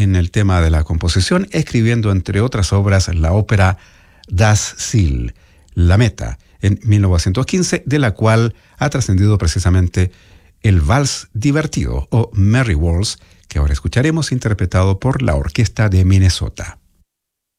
en el tema de la composición, escribiendo entre otras obras la ópera Das Ziel, La Meta, en 1915, de la cual ha trascendido precisamente el Vals Divertido o Merry Waltz, que ahora escucharemos interpretado por la Orquesta de Minnesota.